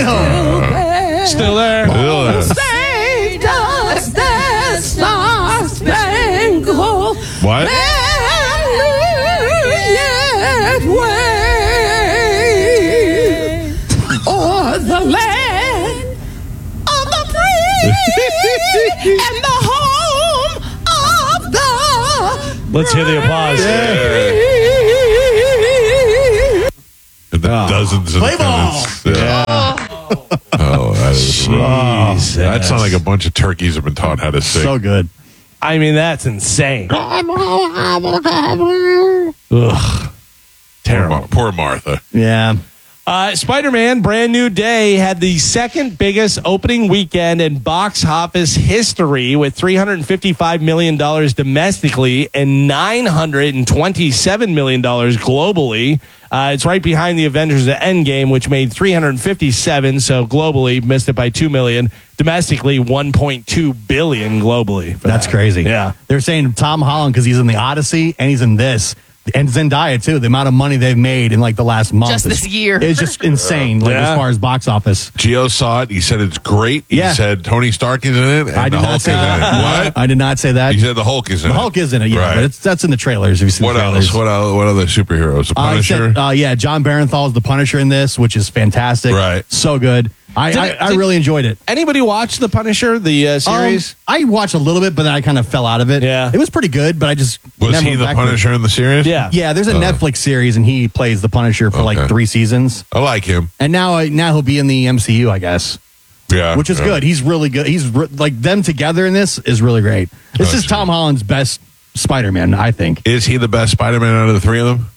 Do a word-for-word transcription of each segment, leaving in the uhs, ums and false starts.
home. Still there. Still there. Say, does that star spangled What? yet wave o'er the land of the free and the home of the Let's hear the applause. The dozens of Play ball. Yeah. Oh, that is rough. That sounds like a bunch of turkeys have been taught how to sing. So good. I mean, that's insane. Ugh. Terrible. Poor, Poor Martha. Yeah. Uh, Spider-Man Brand New Day had the second biggest opening weekend in box office history with three hundred fifty-five million dollars domestically and nine hundred twenty-seven million dollars globally. Uh, it's right behind the Avengers Endgame, which made three hundred fifty-seven, so globally missed it by two million dollars. Domestically, one point two billion dollars globally. That's that. crazy. Yeah. They're saying Tom Holland because he's in the Odyssey and he's in this. And Zendaya, too. The amount of money they've made in like the last month. Just is- this year. It's just insane, like Yeah. as far as box office. Gio saw it. He said it's great. He Yeah. said Tony Stark is in it. And I the did Hulk not is say in that. it. What? I did not say that. He said the Hulk is in The it. Hulk is in it, yeah. Right. But it's, that's in the trailers. Have you seen What the trailers? else? What else? What other superheroes? The Uh, he Punisher? said, uh, yeah, John Barenthal is the Punisher in this, which is fantastic. Right. So good. I, Did I, it- I did- really enjoyed it. Anybody watch The Punisher, the uh, series? Um, I watched a little bit, but then I kind of fell out of it. Yeah. It was pretty good, but I just Was never he went the back to it. Punisher in the series? yeah. Yeah, there's a Uh. Netflix series, and he plays the Punisher for Okay. like three seasons. I like him. And now, uh, now he'll be in the M C U, I guess, Yeah. which is yeah. good. He's really good. He's re- like them together in this is really great. This Oh, is Tom Holland's best Spider-Man, I think. Is he the best Spider-Man out of the three of them?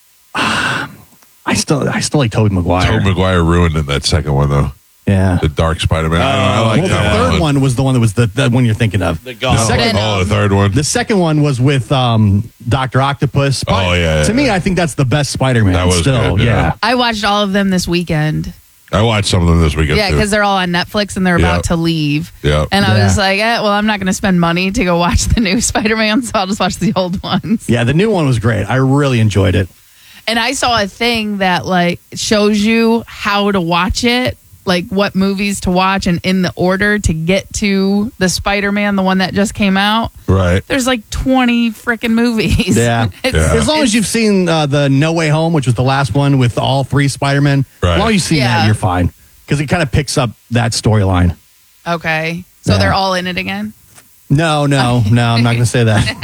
I still, I still like Tobey Maguire. Tobey Maguire ruined in that second one, though. yeah. The Dark Spider-Man. I, don't know. I like Well, the that third one was the one that was the, the one you're thinking of. The The Gollum. second, Oh, the third one. the second one was with um, Doctor Octopus. Spi- Oh, yeah, To yeah, me, yeah. I think that's the best Spider-Man. That was still, good, yeah. yeah. I watched all of them this weekend. I watched some of them this weekend, Yeah, too. because they're all on Netflix and they're Yeah. about to leave. Yeah. And I Yeah. was like, eh, well, I'm not going to spend money to go watch the new Spider-Man, so I'll just watch the old ones. Yeah, the new one was great. I really enjoyed it. And I saw a thing that like shows you how to watch it, like what movies to watch and in the order to get to the Spider-Man, the one that just came out. Right. There's like twenty freaking movies. Yeah. It's- Yeah. As long as you've seen uh, the No Way Home, which was the last one with all three Spider-Men, Right. as long as you've seen Yeah. that, you're fine. Because it kind of picks up that storyline. Okay. So Yeah. they're all in it again? No, no, no, I'm not going to say that.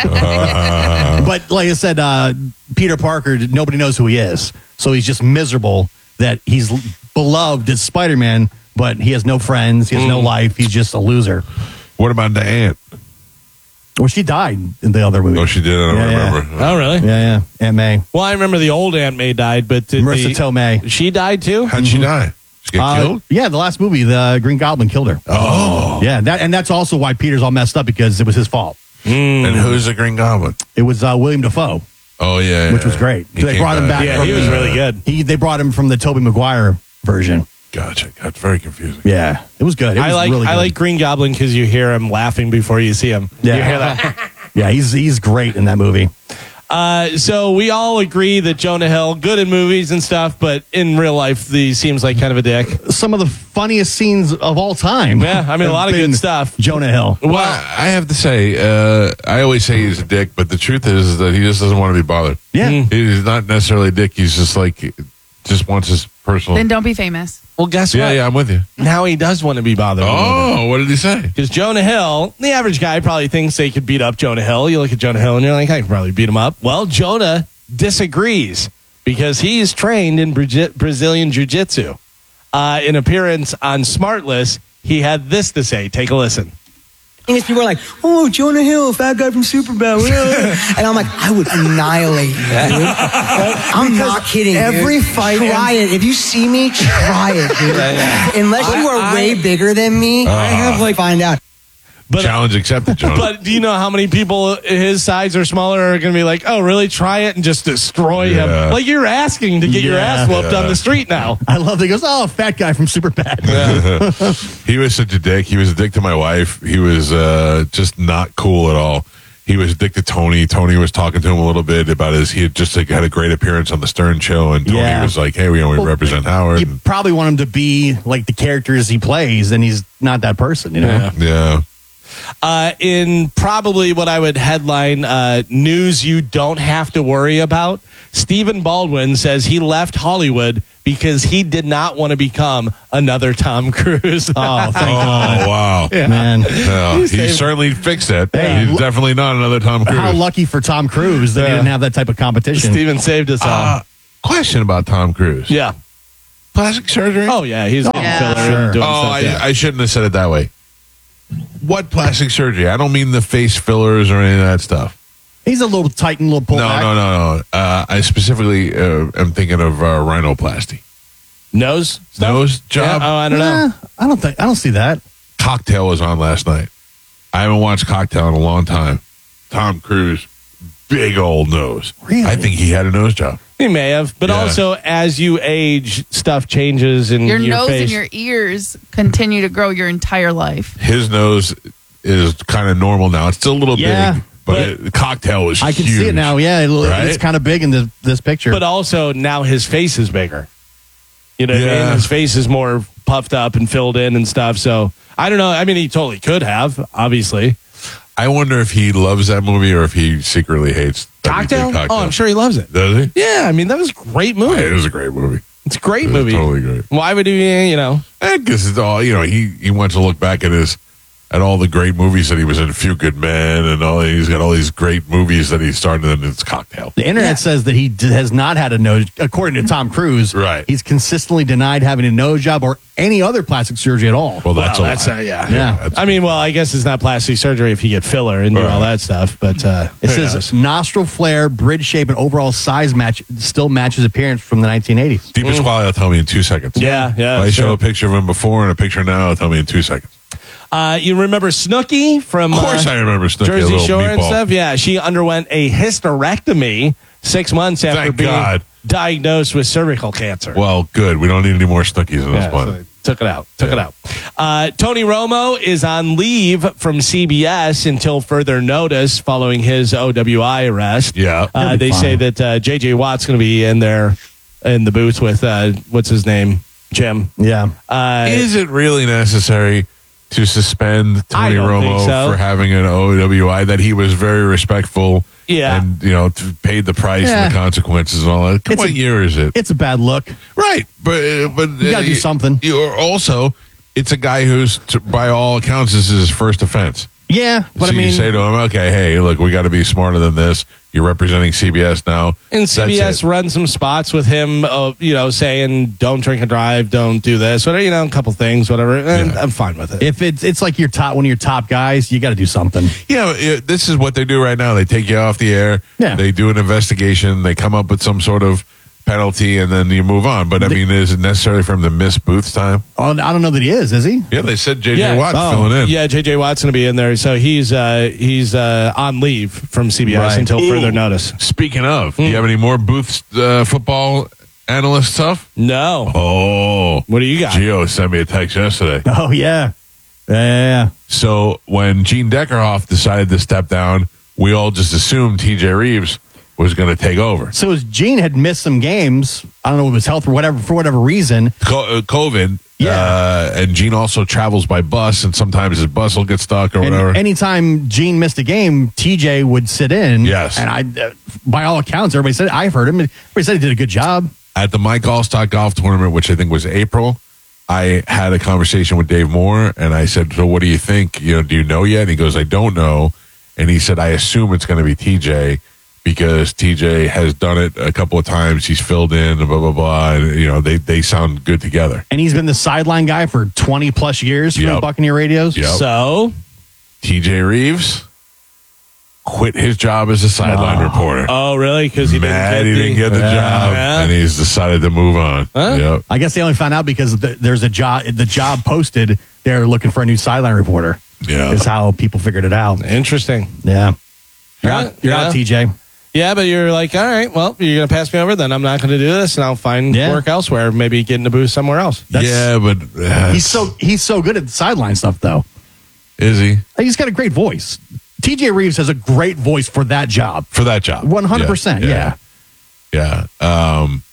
Uh, But like I said, uh, Peter Parker, nobody knows who he is. So he's just miserable that he's l- beloved as Spider-Man, but he has no friends. He has no life. He's just a loser. what about the aunt? Well, she died in the other movie. Oh, she did. I don't Yeah, yeah. remember. Oh, really? Yeah, yeah. Aunt May. Well, I remember the old Aunt May died, but did Marissa the- Tomei. she died too? How'd she die? She get Uh, killed? yeah, the last movie, the Green Goblin killed her. Oh. Yeah, that, and that's also why Peter's all messed up because it was his fault. And who's the Green Goblin? It was uh, William Dafoe, Oh, yeah. which yeah. was great. He They came brought him back. Yeah, from he was the- really good. He they brought him from the Tobey Maguire version. Gotcha. That's very confusing. Yeah, it was good. It was I like really I good. like Green Goblin because you hear him laughing before you see him. Yeah. You hear that? Yeah, he's he's great in that movie. Uh, so we all agree that Jonah Hill, good in movies and stuff, but in real life, he seems like kind of a dick. Some of the funniest scenes of all time. Yeah, I mean, a lot of have good been stuff. Jonah Hill. Well, I have to say, uh, I always say he's a dick, but the truth is that he just doesn't want to be bothered. Yeah. Mm. He's not necessarily a dick. He's just like, just wants his personal. Then don't be famous. Well, guess yeah, what? yeah, I'm with you. Now he does want to be bothered. Oh, what did he say? Because Jonah Hill, the average guy probably thinks they could beat up Jonah Hill. You look at Jonah Hill and you're like, I could probably beat him up. Well, Jonah disagrees because he's trained in Bra- Brazilian Jiu-Jitsu. Uh, in appearance on Smartless, he had this to say. Take a listen. And people are like, oh, Jonah Hill, fat guy from Superbad. And I'm like, I would annihilate you, dude. I'm not kidding, every dude. fight Try it. If you see me, try it, dude. Unless you are I- way bigger than me, I have like find out. But, Challenge accepted, Jonah. but do you know how many people his size or smaller are going to be like, oh, really? Try it and just destroy Yeah. him. Like you're asking to get your Yeah. ass whooped Yeah. on the street now. I love that he goes, oh, fat guy from Superbad. He was such a dick. He was a dick to my wife. He was uh, just not cool at all. He he was addicted to Tony. Tony was talking to him a little bit about his. He had just like, had a great appearance on the Stern Show, and Tony Yeah. was like, "Hey, we only Well, represent Howard." You probably want him to be like the characters he plays, and he's not that person, you know? Yeah. yeah. Uh, in probably what I would headline uh, news you don't have to worry about, Stephen Baldwin says he left Hollywood because he did not want to become another Tom Cruise. Oh, thank Oh wow, Man. Yeah, he saved- certainly fixed it. Hey, He's look- definitely not another Tom Cruise. How lucky for Tom Cruise that Yeah. he didn't have that type of competition. Stephen saved us all. Uh, question about Tom Cruise. yeah. Plastic surgery. Oh, yeah. He's getting Yeah. filler Sure. and doing Oh, stuff. I, yeah. I shouldn't have said it that way. What plastic surgery? I don't mean the face fillers or any of that stuff. He's a little tight and a little pulled No, back. no, no, no. Uh, I specifically uh, am thinking of uh, rhinoplasty. Nose? stuff? Nose job. Yeah. Oh, I don't know. Nah, I don't think I don't see that. Cocktail was on last night. I haven't watched Cocktail in a long time. Tom Cruise, big old nose. Really? I think he had a nose job. He may have, but Yeah. also as you age, stuff changes in Your, your, nose face. and your ears continue to grow your entire life. His nose is kind of normal now. It's still a little Yeah, big, but, but- it, Cocktail was I can huge. see it now. Yeah, it, Right? it's kind of big in this, this picture. But also now his face is bigger. You know what I Yeah. mean? His face is more puffed up and filled in and stuff. So I don't know. I mean, he totally could have, obviously. I wonder if he loves that movie or if he secretly hates that he did Cocktail? Cocktail. Oh, I'm sure he loves it. Does he? Yeah, I mean, that was a great movie. It was a great movie. It's a great It was movie. totally great. Why would he, you know? Because it's all, you know, he, he wants to look back at his at all the great movies that he was in, A Few Good Men, and all. He's got all these great movies that he started in. It's Cocktail. the internet says that he d- has not had a nose, according to Tom Cruise. Right. He's consistently denied having a nose job or any other plastic surgery at all. Well, that's Well, a that's lie. uh, yeah. Yeah. that's- I mean, well, I guess it's not plastic surgery if you get filler and do Right. all that stuff, but uh, It who says knows? nostril flare, bridge shape, and overall size match still matches appearance from the nineteen eighties. Deep Pasquale will tell me in two seconds. Yeah, yeah, If I show sure. a picture of him before and a picture now, it'll tell me in two seconds. Uh, you remember Snooki from Of course, uh, I remember Snooki, a Jersey little Shore and meatball. stuff? Yeah, she underwent a hysterectomy six months after Thank being God. diagnosed with cervical cancer. Well, good. We don't need any more Snookies in this Yeah, one. so took it out. Took Yeah. it out. Uh, Tony Romo is on leave from C B S until further notice following his O W I arrest. Yeah. Uh, He'll be they fine. say that uh, J J Watt's going to be in there in the booth with, uh, what's his name? Jim. Yeah. Uh, Is it really necessary to suspend I Tony don't Romo think so. for having an O W I? That he was very respectful, Yeah. and you know t- paid the price Yeah. and the consequences and all that. Come, It's what a- year is it? It's a bad look. Right, but uh, but You gotta do something. You are also, it's a guy who's, t- by all accounts, this is his first offense. Yeah, but so I mean, you say to him, okay, hey, look, we got to be smarter than this. You're representing C B S now. And C B S That's it. run some spots with him, uh, you know, saying don't drink and drive, don't do this, whatever, you know, a couple things, whatever. And Yeah. I'm fine with it. if it's it's like your top one of your top guys, you got to do something. Yeah, it- this is what they do right now. They take you off the air. Yeah. They do an investigation. They come up with some sort of penalty, and then you move on. But I mean, is it necessary for him to miss Booth's time? Oh, I don't know that he is. Is he? Yeah, they said J J Yeah. Watt Oh. filling in. Yeah, J J Watt's going to be in there, so he's uh, he's uh, on leave from C B S Right. until Ooh. further notice. Speaking of, Hmm. do you have any more Booth's uh, football analyst stuff? No, Oh, what do you got? Gio sent me a text yesterday. Oh yeah, yeah. So when Gene Deckerhoff decided to step down, we all just assumed T J Reeves was going to take over. So as Gene had missed some games, I don't know if it was health or whatever for whatever reason. Co- uh, COVID. Yeah. Uh, and Gene also travels by bus, and sometimes his bus will get stuck or And whatever. anytime Gene missed a game, T J would sit in. Yes. and I, uh, by all accounts, everybody said I've heard him. Everybody said he did a good job. At the Mike Allstock Golf Tournament, which I think was April, I had a conversation with Dave Moore, and I said, "So, what do you think? You know, do you know yet?" And he goes, "I don't know." And he said, "I assume it's going to be T J because T J has done it a couple of times. He's filled in, and blah blah blah. And you know, they they sound good together." And he's been the sideline guy for twenty plus years for Yep. the Buccaneer radios. Yep. So, T J Reeves quit his job as a sideline reporter. oh really? Because he Mad didn't he get didn't the, get the job, Yeah. and he's decided to move on. Huh? Yep. I guess they only found out because the, there's a job. The job posted. They're looking for a new sideline reporter. Yeah. Is how people figured it out. Interesting. Yeah, you're, Yeah, out, you're yeah. out, T J. Yeah, but you're like, all right, well, you're going to pass me over, then I'm not going to do this, and I'll find Yeah. work elsewhere. Maybe get in the booth somewhere else. That's- yeah, but uh, He's so he's so good at the sideline stuff though. is he? He's got a great voice. T J Reeves has a great voice for that job. For that job. one hundred percent, yeah. Yeah. Um,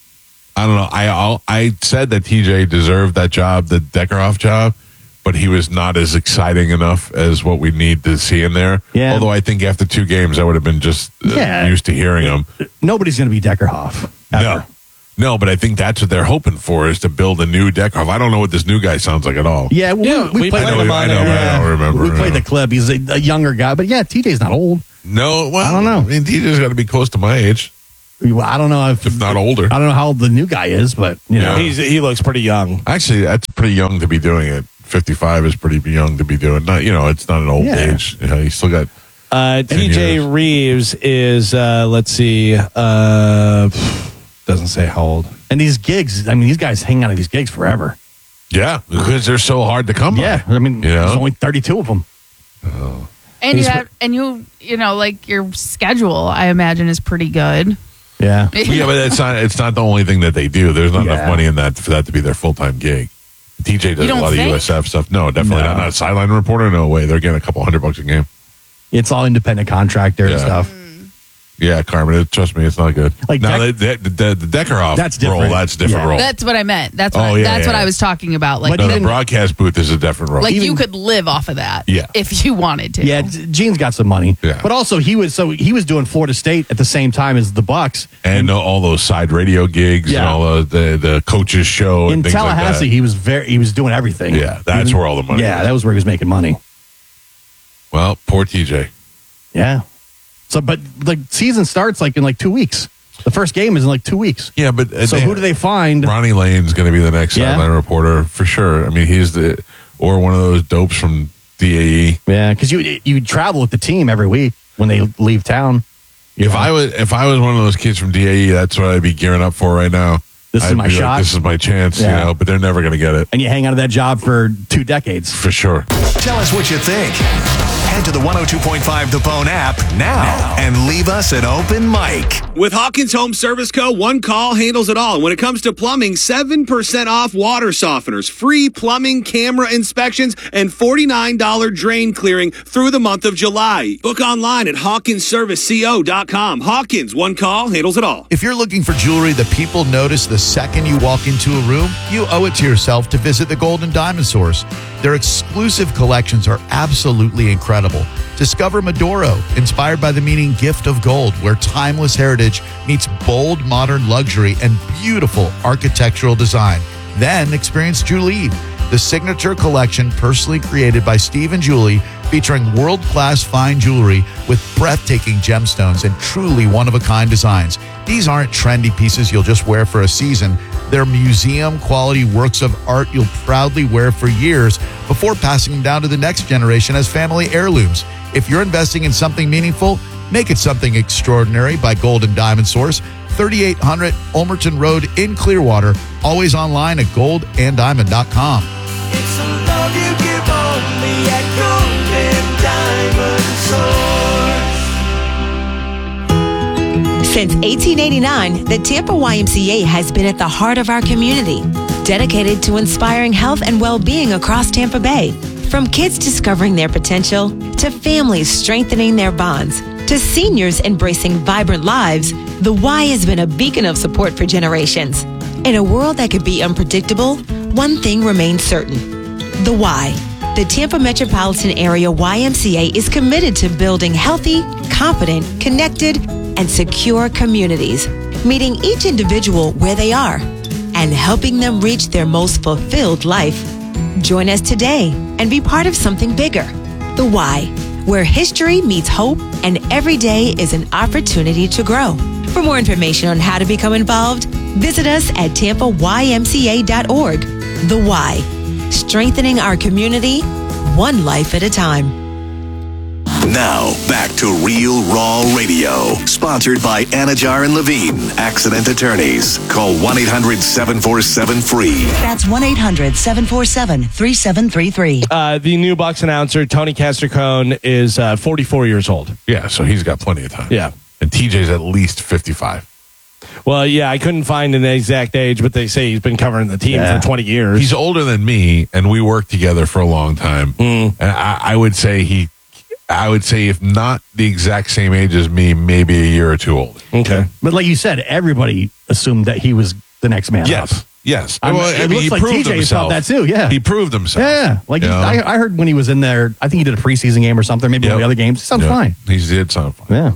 I don't know. I I'll, I said that T J deserved that job, the Deckerhoff job, but he was not as exciting enough as what we need to see in there. Yeah. Although I think after two games, I would have been just uh, Yeah. used to hearing him. Nobody's going to be Deckerhoff. No. Ever. No, but I think that's what they're hoping for is to build a new Deckerhoff. I don't know what this new guy sounds like at all. Yeah, we, Yeah, we, we played played I know, him I on know, there. but I don't remember. We played no. the clip. He's a, a younger guy, but yeah, T J's not old. No, well, I don't know. I mean, T J's got to be close to my age, I don't know if, if not older. I don't know how old the new guy is, but you know, Yeah. He's he looks pretty young. Actually, that's pretty young to be doing it. fifty-five is pretty young to be doing. Not, you know, it's not an old Yeah. age. You know, you still got. Uh, T J years. Reeves is, uh, let's see, uh, doesn't say how old. and these gigs. I mean, these guys hang out at these gigs forever. Yeah, because they're so hard to come Yeah, by. I mean, You know? there's only thirty-two of them. And He's- you have, and you, you know, like your schedule, I imagine, is pretty good. Yeah, Yeah, but it's not. It's not the only thing that they do. There's not enough Yeah. money in that for that to be their full time gig. T J does You a don't lot think? of U S F stuff. No, definitely No. not. Not a sideline reporter. No way. They're getting a couple hundred bucks a game. it's all independent contractor and Yeah. stuff. Yeah, Carmen. It, trust me, it's not good. Like now Deck- the, the, the, the Deckerhoff That's role. different. That's a different Yeah. role. That's what I meant. That's what, Oh, I, yeah, that's what yeah. I was talking about. Like, But no, the even- broadcast booth is a different role. like even- you could live off of that. Yeah. If you wanted to. Yeah, G- Gene's got some money. Yeah. But also he was so he was doing Florida State at the same time as the Bucks. and uh, all those side radio gigs and Yeah. all the the, the coaches show In and things Tallahassee, like he was very he was doing everything. that. Yeah, that's He- where all the money. Yeah, is. that was where he was making money. Well, poor T J. Yeah. So, but the season starts like in like two weeks. The first game is in like two weeks. Yeah, but uh, So they- who do they find? Ronnie Lane's going to be the next Yeah. sideline reporter for sure. I mean, he's the or one of those dopes from D A E. Yeah, because you you travel with the team every week when they leave town. If I was if I was one of those kids from D A E, that's what I'd be gearing up for right now. This is I'd my be like, shot. this is my chance, Yeah. you know. But they're never going to get it And you hang out of that job for two decades. for sure. Tell us what you think. Head to the one oh two point five The Bone app now and leave us an open mic. With Hawkins Home Service Co., one call handles it all. And when it comes to plumbing, seven percent off water softeners, free plumbing camera inspections, and forty-nine dollars drain clearing through the month of July. Book online at hawkins service co dot com. Hawkins, one call handles it all. If you're looking for jewelry that people notice the second you walk into a room, you owe it to yourself to visit the Gold and Diamond Source. Their exclusive collections are absolutely incredible. Discover Medoro, inspired by the meaning gift of gold, where timeless heritage meets bold modern luxury and beautiful architectural design. Then experience Julie, the signature collection personally created by Steve and Julie, featuring world-class fine jewelry with breathtaking gemstones and truly one-of-a-kind designs. These aren't trendy pieces you'll just wear for a season. They're museum-quality works of art you'll proudly wear for years before passing them down to the next generation as family heirlooms. If you're investing in something meaningful, make it something extraordinary by Gold and Diamond Source, thirty-eight hundred Ulmerton Road in Clearwater, always online at gold and diamond dot com. It's a love you give only at Gold and Diamond Source. Since eighteen eighty-nine, the Tampa Y M C A has been at the heart of our community, dedicated to inspiring health and well-being across Tampa Bay. From kids discovering their potential, to families strengthening their bonds, to seniors embracing vibrant lives, the Y has been a beacon of support for generations. In a world that could be unpredictable, one thing remains certain: the Y. The Tampa Metropolitan Area Y M C A is committed to building healthy, confident, connected, and secure communities, meeting each individual where they are and helping them reach their most fulfilled life. Join us today and be part of something bigger. The Y, where history meets hope and every day is an opportunity to grow. For more information on how to become involved, visit us at tampa y m c a dot org. The Y, strengthening our community, one life at a time. Now, back to Real Raw Radio. Sponsored by Anajar and Levine, Accident Attorneys. Call one eight hundred seven four seven free. That's one eight hundred seven four seven three seven three three. Uh, the new Bucks announcer, Tony Castricone, is uh, forty-four years old. Yeah, so he's got plenty of time. Yeah. And T J's at least fifty-five. Well, yeah, I couldn't find an exact age, but they say he's been covering the team Yeah. for twenty years. He's older than me, and we worked together for a long time. Mm. And I, I would say he, I would say if not the exact same age as me, maybe a year or two older. Okay. But like you said, everybody assumed that he was the next man Yes. up. Yes. I mean, Well, it I mean, looks he like proved T J himself. felt that too. Yeah. He proved himself. Yeah. Like You he, know? I, I heard when he was in there, I think he did a preseason game or something, maybe one of the Yep. other games. He sounds Yeah. fine. He did sound fine. Yeah.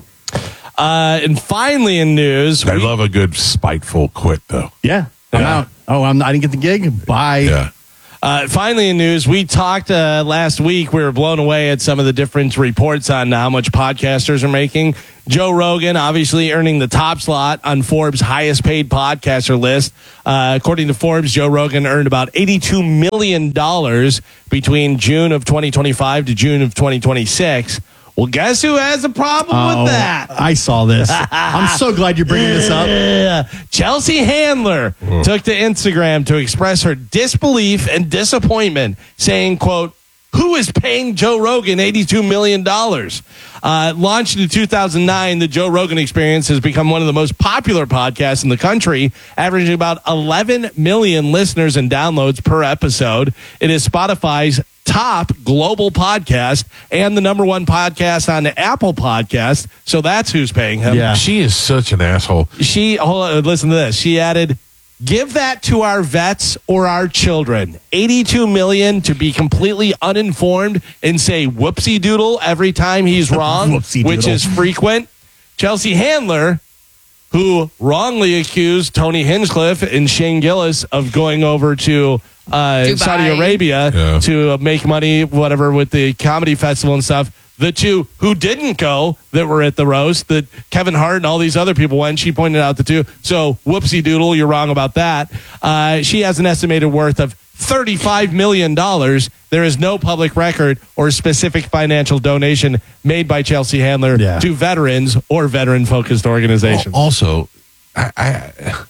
Uh, and finally in news, I we- love a good spiteful quit, though. Yeah. I'm Yeah. out. Oh, I'm, I didn't get the gig. Bye. Yeah. Uh, finally, in news, we talked uh, last week. We were blown away at some of the different reports on how much podcasters are making. Joe Rogan, obviously earning the top slot on Forbes' highest paid podcaster list. Uh, according to Forbes, Joe Rogan earned about eighty-two million dollars between June of twenty twenty-five to June of twenty twenty-six. Well, guess who has a problem Oh, with that? I saw this. I'm so glad you're bringing this up. Yeah. Chelsea Handler took to Instagram to express her disbelief and disappointment, saying, quote, "Who is paying Joe Rogan eighty-two million dollars? Uh, launched in two thousand nine, the Joe Rogan Experience has become one of the most popular podcasts in the country, averaging about eleven million listeners and downloads per episode. It is Spotify's top global podcast and the number one podcast on the Apple Podcast. So that's who's paying him. Yeah. She is such an asshole. She, hold on, listen to this. She added, "Give that to our vets or our children. eighty-two million to be completely uninformed and say whoopsie doodle every time he's wrong, Whoopsie which doodle. is frequent." Chelsea Handler, who wrongly accused Tony Hinchcliffe and Shane Gillis of going over to uh, Dubai. Saudi Arabia Yeah. to uh, make money, whatever, with the comedy festival and stuff. The two who didn't go that were at the roast, that Kevin Hart and all these other people went, she pointed out the two. So, whoopsie doodle, you're wrong about that. Uh, she has an estimated worth of thirty-five million dollars. There is no public record or specific financial donation made by Chelsea Handler Yeah. to veterans or veteran-focused organizations. Al- Also, I, I,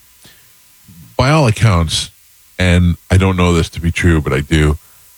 by all accounts, and I don't know this to be true, but I do,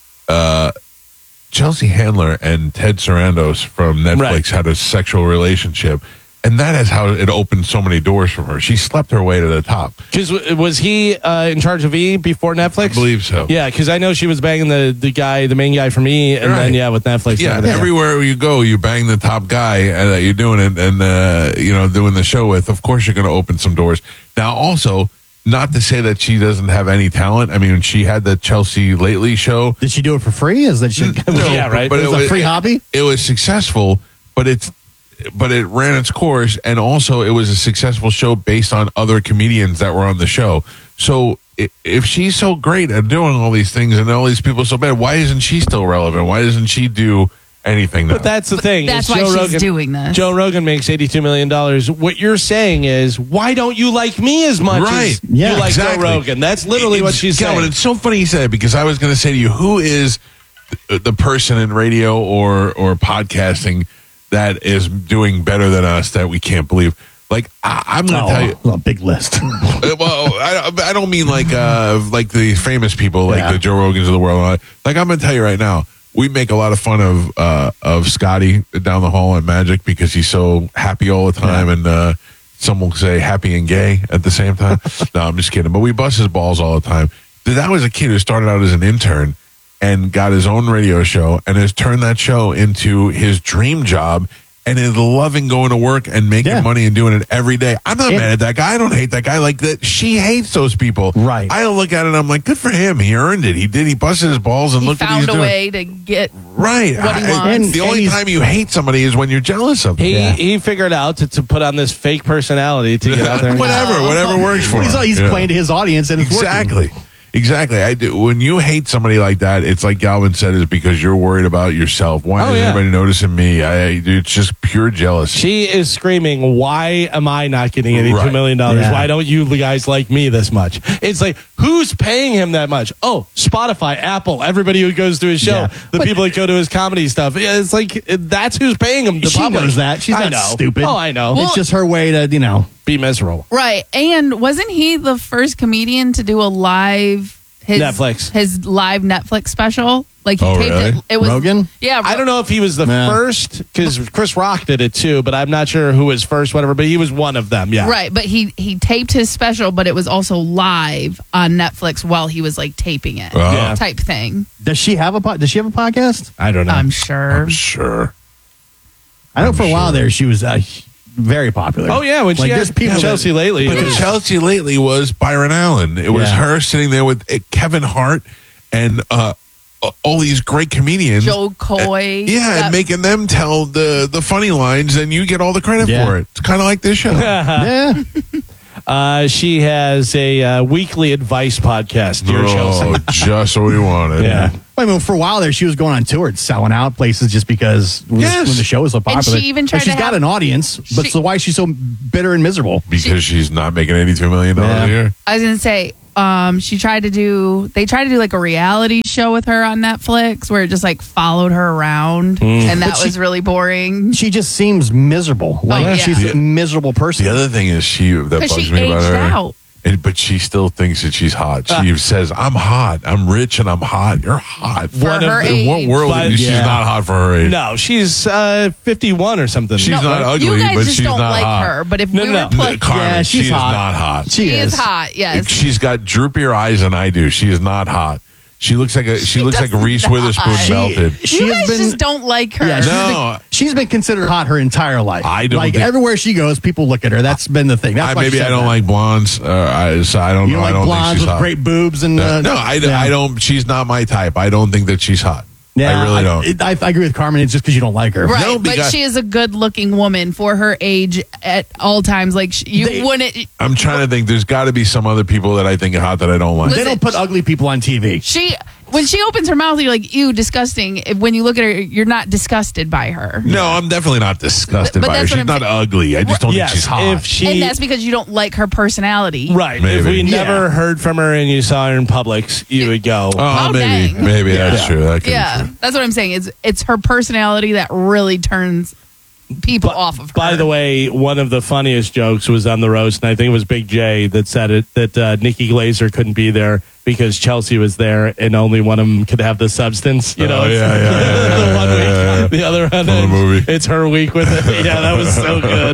uh, Chelsea Handler and Ted Sarandos from Netflix Right. had a sexual relationship, and that is how it opened so many doors for her. She slept her way to the top. Because was he uh, in charge of E before Netflix? I believe so. Yeah, because I know she was banging the, the guy, the main guy from E, and Right. then, yeah, with Netflix. and Yeah, everything. everywhere you go, you bang the top guy uh, that you're doing it and uh, you know doing the show with. Of course, you're going to open some doors. Now, also, not to say that she doesn't have any talent. I mean, she had the Chelsea Lately show. Did she do it for free? Is that she? Yeah, right. But it was a free hobby. It was successful, but it's but it ran its course, and also it was a successful show based on other comedians that were on the show. So i- if she's so great at doing all these things and all these people so bad, why isn't she still relevant? Why doesn't she do anything now? But that's the thing. That's is why Joe she's Rogan, doing this. Joe Rogan makes eighty-two million dollars. What you're saying is, why don't you like me as much Right. as Yeah, you like exactly. Joe Rogan? That's literally what It's- she's Calvin, saying. it's so funny you said it because I was going to say to you, who is the, the person in radio or or podcasting that is doing better than us that we can't believe? Like I, I'm going to tell you. Oh, a big list. Uh, well, I, I don't mean like uh, like the famous people, like Yeah. the Joe Rogans of the world. Like I'm going to tell you right now, we make a lot of fun of uh, of Scotty down the hall at Magic because he's so happy all the time, and uh, some will say happy and gay at the same time. No, I'm just kidding. But we bust his balls all the time. That was a kid who started out as an intern and got his own radio show and has turned that show into his dream job. And is loving going to work and making Yeah. money and doing it every day. I'm not And- mad at that guy. I don't hate that guy. Like that, she hates those people. Right. I look at it and I'm like, good for him. He earned it. He did. He busted his balls and He look what he's found a doing. way to get Right. what he I- wants. And- the and only he's- time you hate somebody is when you're jealous of them. he Yeah. he figured out to, to put on this fake personality to get out there. and- whatever, whatever works for he's him. he's Yeah. playing to his audience, and it's working. Exactly. Exactly. I do. When you hate somebody like that, it's like Galvin said, is because you're worried about yourself. Why Oh, is yeah. anybody noticing me? I, it's just pure jealousy. She is screaming, why am I not getting eighty-two million dollars? Yeah. Why don't you guys like me this much? It's like, who's paying him that much? Oh, Spotify, Apple, everybody who goes to his show, Yeah. the But- people that go to his comedy stuff. Yeah, It's like, that's who's paying him. The She public. knows that. She's I not know. stupid. Oh, I know. It's just her way to, you know. Be miserable. right. And wasn't he the first comedian to do a live his Netflix. his live Netflix special? Like he Oh, taped really? it. It was Rogan? Yeah, I don't know if he was the Nah. first, because Chris Rock did it too, but I'm not sure who was first, whatever, but he was one of them, yeah. Right, but he he taped his special, but it was also live on Netflix while he was like taping it, Oh. Yeah. type thing. Does she have a po- Does she have a podcast? I don't know. I'm sure. I'm sure. I know I'm for a while sure. there she was uh, very popular. Oh, yeah, when she Like, had there's people that- Chelsea lately. But it the was- Chelsea lately was Byron Allen. It was Yeah. her sitting there with uh, Kevin Hart and uh, uh, all these great comedians. Joe Coy. Yeah, That- and making them tell the, the funny lines, and you get all the credit Yeah. for it. It's kind of like this show. Yeah. Uh, she has a uh, weekly advice podcast, Dear Oh, Chelsea. just what we wanted. Yeah. I mean, for a while there, she was going on tour, selling out places just because it was- Yes. when the show was so popular. she even tried she's to got have- an audience, but She- so why is she so bitter and miserable? Because she's not making eighty-two million dollars Yeah. a year. I was gonna say, um, she tried to do. They tried to do like a reality show with her on Netflix, where it just like followed her around, and that But she- was really boring. She just seems miserable. Like yeah. she's Yeah. a miserable person. The other thing is she that 'Cause bugs she me about aged her. out. And, but she still thinks that she's hot. She says, "I'm hot. I'm rich, and I'm hot. You're hot." For What her if- in what age. world? But- she's yeah. not hot for her age. No, she's uh, fifty-one or something. She's No, not ugly, you guys but just she's don't not like hot. her. But if No, we no. were playing, Carmen, Yeah, she she's is hot. not hot. She, she is is hot. Yes, She's got droopier eyes than I do. She is not hot. She looks like a. She, She looks like does Reese not. Witherspoon She- melted. she you has guys been- just don't like her. Yeah, she's No. been, she's been considered hot her entire life. I don't like think- everywhere she goes, people look at her. That's been the thing. That's I, why maybe she I said don't that. like blondes. Uh, I, so I don't You know. don't I like don't think blondes she's with hot. great boobs and uh, no, I, yeah. I don't. She's not my type. I don't think that she's hot. Yeah, I really don't. it- I, I agree with Carmen. It's just because you don't like her. Right, No, but because- she is a good-looking woman for her age at all times. Like sh- you They- wouldn't. I'm trying to think. There's got to be some other people that I think are hot that I don't like. They Listen, don't put ugly people on T V. She when she opens her mouth, you're like, ew, disgusting. If- When you look at her, you're not disgusted by her. No, I'm definitely not disgusted But by her. that's what She's I'm not saying. ugly. I just don't yes, think she's hot. if she And that's because you don't like her personality. right. If Maybe. we never Yeah. heard from her and you saw her in Publix, you would go. oh, Oh, maybe, dang. maybe that's Yeah. true. That could be Yeah, true. that's what I'm saying. It's it's her personality that really turns people off of her. By the way, one of the funniest jokes was on the roast, and I think it was Big J that said it that uh, Nikki Glazer couldn't be there because Chelsea was there, and only one of them could have the substance. You know, Oh, it's- yeah, yeah, yeah, the yeah, one yeah, week, yeah. the other one, the movie. it's her week with it. Yeah, that was so good.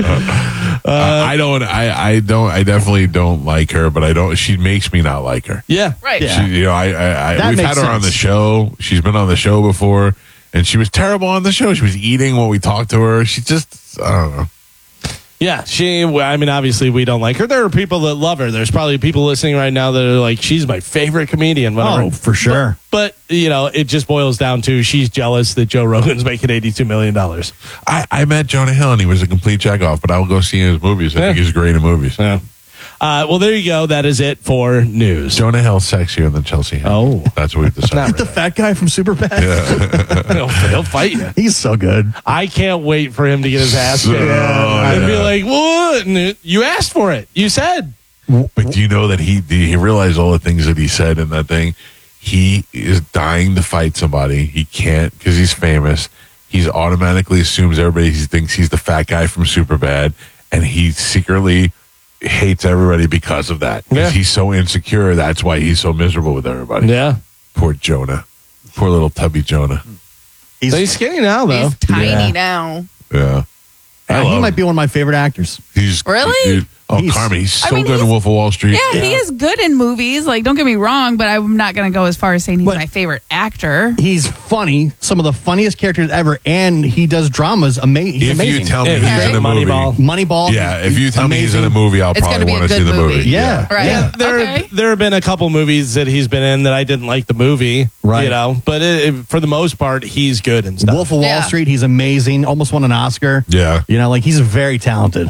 Uh, I don't. I, I don't. I definitely don't like her, but I don't. She makes me not like her. Yeah, right. Yeah. She, you know, I, I, I That we've makes had her on the sense. show. She's been on the show before, and she was terrible on the show. She was eating when we talked to her. She just, I don't know. Yeah, she. I mean, obviously, we don't like her. There are people that love her. There's probably people listening right now that are like, "She's my favorite comedian." Whatever. Oh, for sure. But, but you know, it just boils down to she's jealous that Joe Rogan's making eighty-two million dollars. I, I met Jonah Hill, and he was a complete jack off. But I will go see his movies. I Yeah. think he's great in movies. Yeah. Uh, well, there you go. That is it for news. Jonah Hill's sexier than Chelsea Hill. Oh. That's what we've decided. The fat guy from Superbad. he'll, he'll fight you. He's so good. I can't wait for him to get his ass kicked Oh, and be yeah. like, "What? And you asked for it. You said." But do you know that he he realized all the things that he said in that thing? He is dying to fight somebody. He can't because he's famous. He's automatically assumes everybody he thinks he's the fat guy from Superbad, and he secretly hates everybody because of that. Because Yeah. he's so insecure. That's why he's so miserable with everybody. Yeah. Poor Jonah. Poor little tubby Jonah. He's, he's skinny now, though. He's tiny Yeah. now. Yeah. I Uh, he love might him. be one of my favorite actors. He's Really? dude, oh, He's- Carmen, he's so I mean, good in he's- Wolf of Wall Street. Yeah, he is good in movies. Like, don't get me wrong, but I'm not going to go as far as saying he's But- my favorite actor. He's funny, some of the funniest characters ever, and he does dramas. Ama- he's If amazing. you tell me Yeah, he's in a movie, Moneyball. Moneyball. yeah. If you tell me he's in amazing. a movie, I'll It's probably gonna be want a to see good the movie. movie. Yeah. Right. Yeah, there Okay. there have been a couple movies that he's been in that I didn't like the movie, Right. You know, but it, it- for the most part, he's good and stuff. Wolf of Wall Yeah. Street. He's amazing. Almost won an Oscar. Yeah. You know, like he's very talented.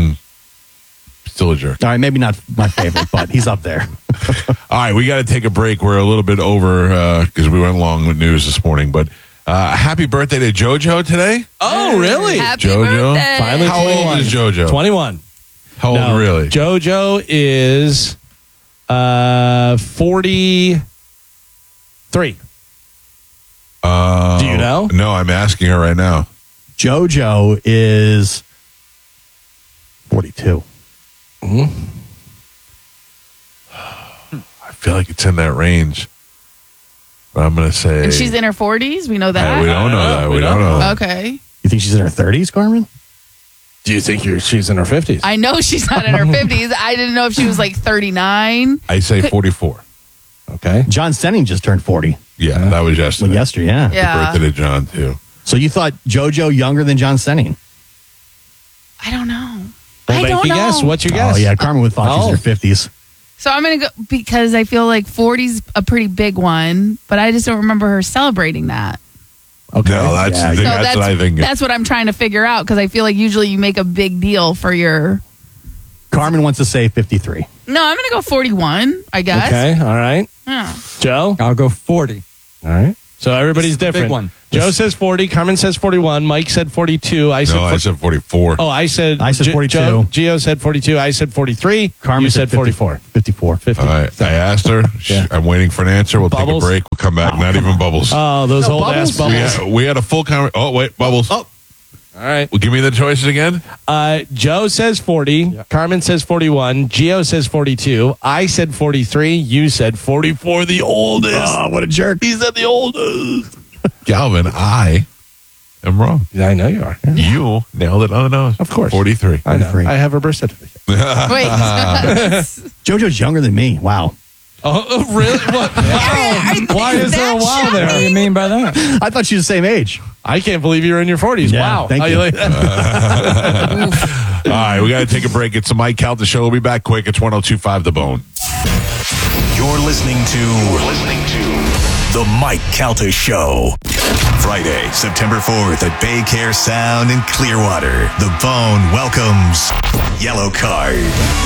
Still a jerk. All right, maybe not my favorite, but he's up there. All right, we got to take a break. We're a little bit over because we went long with news this morning. But uh, happy birthday to JoJo today. Oh, really? Happy JoJo? birthday. Finally, How old is JoJo? twenty-one. How old No, really? JoJo is uh, forty-three. Uh, Do you know? No, I'm asking her right now. JoJo is forty-two. I feel like it's in that range. But I'm going to say. And she's in her forties. We know Uh, that. we don't know that. We, don't know that. Okay. You think she's in her thirties, Carmen? Do you think you're, she's in her fifties? I know she's not in her fifties. I didn't know if she was like thirty-nine. I say forty-four. Okay. John Stenning just turned forty. Yeah, that was yesterday. Well, yesterday, yeah. Yeah. Birthday to John, too. So you thought JoJo younger than John Senning? I don't know. Well, I make don't your know. guess. What's your guess? Oh, yeah. Carmen would thought she's in her fifties. So I'm going to go because I feel like forty's a pretty big one, but I just don't remember her celebrating that. Okay. No, that's, Yeah, the thing, So that's, that's, what I think. that's what I'm trying to figure out because I feel like usually you make a big deal for your. Carmen wants to say fifty-three. No, I'm going to go forty-one, I guess. Okay, all right. Yeah. Joe? I'll go forty. All right. So everybody's This is the big different. one. Joe This- says forty. Carmen says forty-one. Mike said forty-two. I said no, I for- said forty-four. Oh, I said I said J- forty-two. Joe, Gio said forty-two. I said forty-three. Carmen you said fifty forty-four. fifty-four. fifty. All right. I asked her. She- Yeah. I'm waiting for an answer. We'll Bubbles? take a break. We'll come back. Not even Bubbles. Oh, those No old ass bubbles? we, bubbles. had, we had a full conversation. Oh, wait. Bubbles. Oh. All right. Well, give me the choices again. Uh, Joe says forty. Carmen says forty-one. Gio says forty-two. I said forty-three. You said forty-four, the oldest. Oh, what a jerk. He said the oldest. Galvin, I am wrong. I know you are. You nailed it on the nose. Of course. forty-three. I know. forty-three. I have her birth certificate. Wait. JoJo's younger than me. Wow. Oh, really? What? Wow. Why is there a wow What do there? you mean by that? I thought she was the same age. I can't believe you're in your forties. Yeah, Wow. thank How you. like that? All right, we got to take a break. It's the Mike Calta Show. We'll be back quick. It's one oh two point five The Bone. You're listening to You're listening to The Mike Calta Show. Friday, September fourth at Bay Care Sound in Clearwater. The Bone welcomes Yellow Card.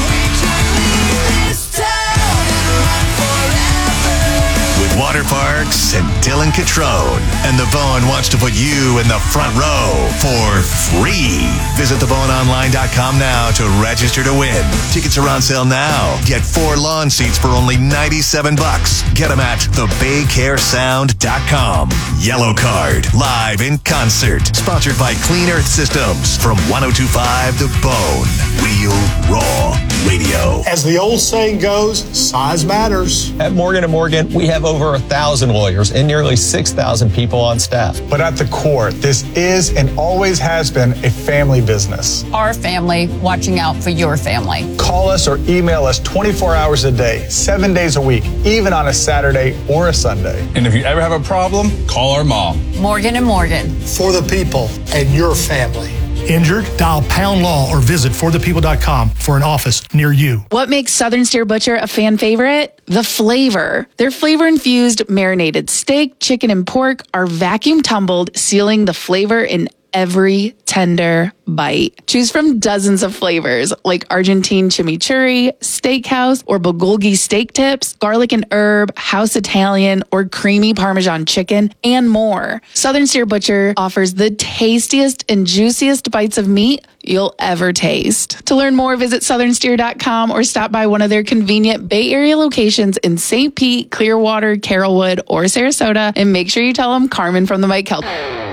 With Water Parks and Dylan Catrone. And The Bone wants to put you in the front row for free. Visit the bone online dot com now to register to win. Tickets are on sale now. Get four lawn seats for only ninety-seven bucks. Get them at the bay care sound dot com. Yellow Card, live in concert. Sponsored by Clean Earth Systems from one oh two point five The Bone. Real Raw Radio. As the old saying goes, size matters. At Morgan and Morgan, we have over a thousand lawyers and nearly six thousand people on staff. But at the core, this is and always has been a family business. Our family watching out for your family. Call us or email us twenty-four hours a day, seven days a week, even on a Saturday or a Sunday. And if you ever have a problem, call our mom. Morgan and Morgan. For the people and your family. Injured? Dial pound law or visit for the people dot com for an office near you. What makes Southern Steer Butcher a fan favorite? The flavor. Their flavor-infused marinated steak, chicken, and pork are vacuum tumbled, sealing the flavor in every tender bite. Choose from dozens of flavors like Argentine chimichurri, steakhouse, or bulgogi steak tips, garlic and herb, house Italian, or creamy Parmesan chicken, and more. Southern Steer Butcher offers the tastiest and juiciest bites of meat you'll ever taste. To learn more, visit southern steer dot com or stop by one of their convenient Bay Area locations in Saint Pete, Clearwater, Carrollwood, or Sarasota, and make sure you tell them Carmen from the Mike Calta.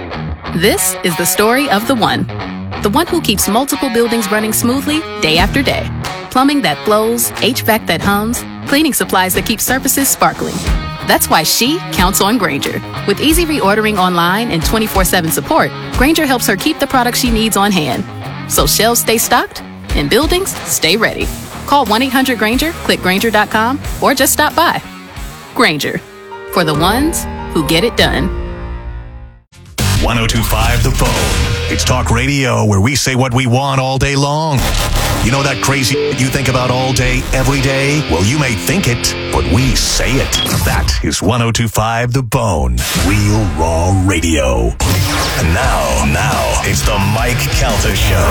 This is the story of the one. The one who keeps multiple buildings running smoothly day after day. Plumbing that flows, H V A C that hums, cleaning supplies that keep surfaces sparkling. That's why she counts on Grainger. With easy reordering online and twenty-four seven support, Grainger helps her keep the products she needs on hand. So shelves stay stocked and buildings stay ready. Call one eight hundred Grainger, click Grainger dot com, or just stop by. Grainger, for the ones who get it done. one oh two point five The Bone. It's talk radio where we say what we want all day long. You know that crazy you think about all day, every day? Well, you may think it, but we say it. That is one oh two point five The Bone. Real Raw Radio. And now, now, it's the Mike Calta Show.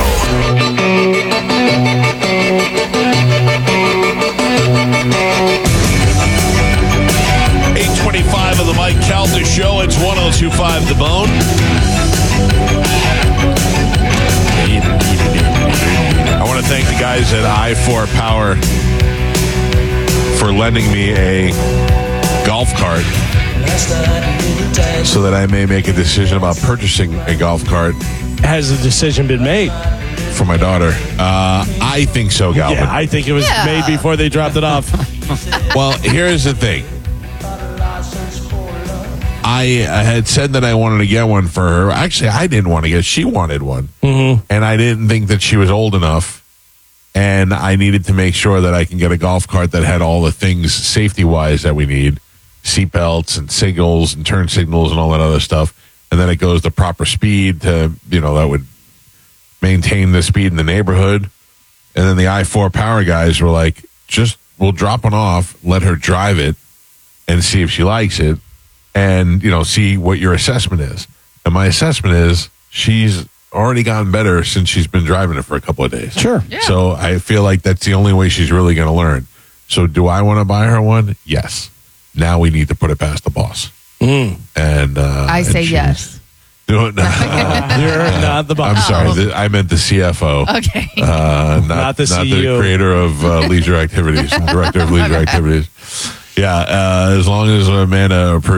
eight twenty-five of the Mike Calta Show. It's one oh two point five The Bone. I want to thank the guys at I four Power for lending me a golf cart so that I may make a decision about purchasing a golf cart. Has the decision been made? For my daughter. Uh, I think so, Galvin. Yeah, I think it was Yeah. made before they dropped it off. Well, here's the thing. I had said that I wanted to get one for her. Actually, I didn't want to get it. She wanted one. Mm-hmm. And I didn't think that she was old enough. And I needed to make sure that I can get a golf cart that had all the things safety-wise that we need. Seatbelts and signals and turn signals and all that other stuff. and then it goes the proper speed to, you know, that would maintain the speed in the neighborhood. And then the I four power guys were like, just, we'll drop one off, let her drive it, and see if she likes it, and, you know, see what your assessment is. And my assessment is she's already gotten better since she's been driving it for a couple of days. Sure. Yeah. So I feel like that's the only way she's really going to learn. So do I want to buy her one? Yes. Now we need to put it past the boss. Mm. And uh, I and say she's yes. doing You're not the boss. I'm sorry. Oh. th- I meant the C F O. Okay. Uh, not, Not the not C E O. the creator of uh, leisure activities, director of leisure activities. Yeah, uh, as long as Amanda approves.